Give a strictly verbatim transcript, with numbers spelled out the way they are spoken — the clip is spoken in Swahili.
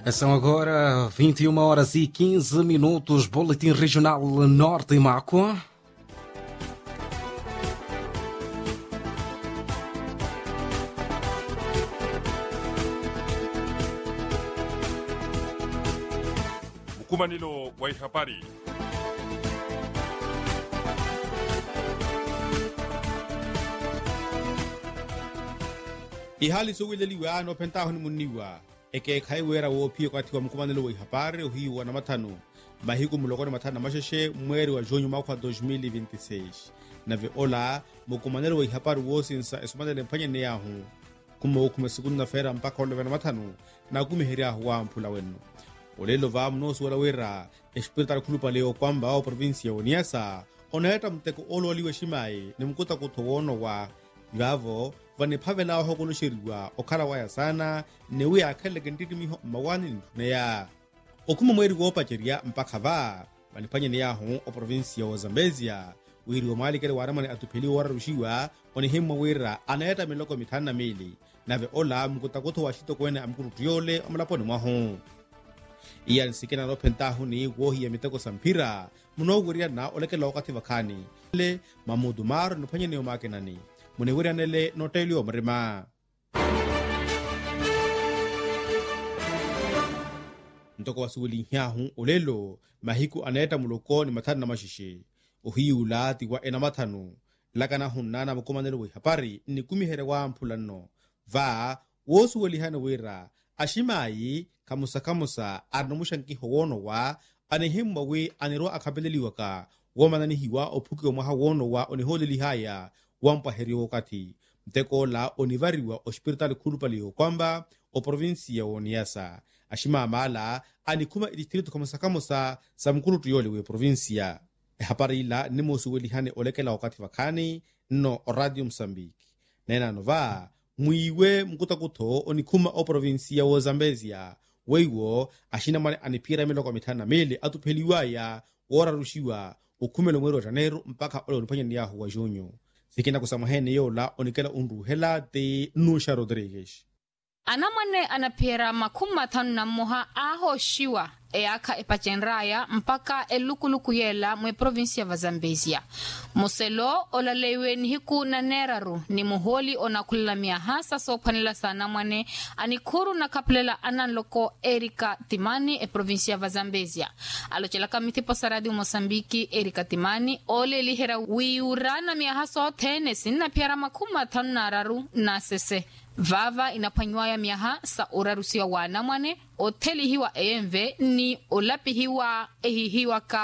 São agora vinte e uma horas e quinze minutos. Boletim Regional Norte em Macua. Mkumanilo wa habari. Ihali suwileliwa no pentahoni muniwa eke khaiwera wo pio kwati wa mkumanilo wa habari uhiwa na matano mahiku mulokoni matano masheshe mweri wa junho mwaka dois mil e vinte e seis na viola mkumanilo wa habari wo sinsa esumandele mpanye ne yahu kuma ukume segunda-feira mpaka ole na matano na kumihiria wa mpula wenu olelo va mnoso wala wera espiritual kulupa leo kwamba au provinsia wa Niassa onaeta mteko olo liwe shimai ni mkuta kutowono wa ngavo vane phavela ho konosheriwa okhala waya sana newe akhele kenditi miho mawani ntuneya okuma mweri go pacheria mpaka va vanipanye ne yaho o provinsia wa Zambezia wiri wa malikele waramane atupheli wara rushiwa oni hemma wera anaeta miloko mitana mili nave ola mkuta kuto washito kwene amkuru tuyole omlaponi mwaho iya nsikena no pentahu ni wohi ya miteko sampira munowuria na olekela wakati vakani le mamudu maro nupanye ne omakenani munewuria nele notelio mrema ntoko wasuwili nyahu olelo mahiku anaeta muloko ni matana na mashishe ohiula tiwa ena matano lakana hunana mkomanelo wa habari ni kumihere wa mpulano va wosuwili hana wera ashimai kamusa kamusa anomusha nkiho wono wa anehimwa we anero akapeleliwa ka womanani hiwa opuki omwaha wono wa oniholeli haya wampa heri wakati mteko la onivariwa ospiritual kulupaliyo kwamba o provinsia wa Niassa ashima amala anikuma distrito kamusa kamusa sa mkulu tuyole we provinsia hapari ila nimusu welihane olekela wakati vakani no Radio Msambiki nena nova mwiwe mkuta kuto onikuma o provinsia wa Zambezia weiwo ashina mane anipira miloko mitana mele atupeliwaya ora rushiwa ukumelo mwero Janeiro mpaka ole unipanya niyahu wa junho sikina kusamahene yola onikela unruhela de Nusha Rodrigues anamwane anapira makumi matano na moha aho shiwa eaka epachenraya mpaka elukuluku yela mwe provinsia va Zambezia muselo olalewe nihiku na neraru ni muholi onakulamia hasa sopanela sana mwane anikuru na kaplela ananloko Erika Timani e provinsia va Zambezia alochela kamiti posaradi Mosambiki Erika Timani ole lihera wiurana mia haso tene sinna piara makumi matano na raru na sese vava inapanywaya miaha sa urarusiwa wana mwane oteli hiwa E M V ni olapi hiwa ehi hiwa ka